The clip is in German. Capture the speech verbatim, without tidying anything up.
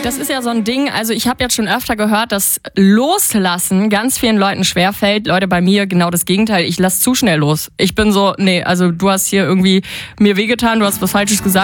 das ist ja so ein Ding, also ich habe jetzt schon öfter gehört, dass Loslassen ganz vielen Leuten schwerfällt. Leute, bei mir genau das Gegenteil, ich lasse zu schnell los. Ich bin so, nee, also du hast hier irgendwie mir wehgetan, du hast was Falsches gesagt.